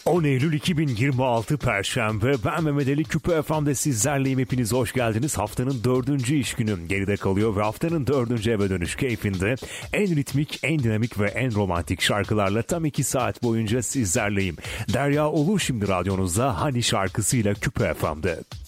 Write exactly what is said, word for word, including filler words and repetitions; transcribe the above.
on Eylül iki bin yirmi altı Perşembe. Ben Mehmet Ali, Küpe F M'de sizlerleyim. Hepiniz hoş geldiniz. Haftanın dördüncü iş günü geride kalıyor ve haftanın dördüncü eve dönüş keyfinde en ritmik, en dinamik ve en romantik şarkılarla tam iki saat boyunca sizlerleyim. Derya Ulu şimdi radyonuzda Hani şarkısıyla Küpe F M'de.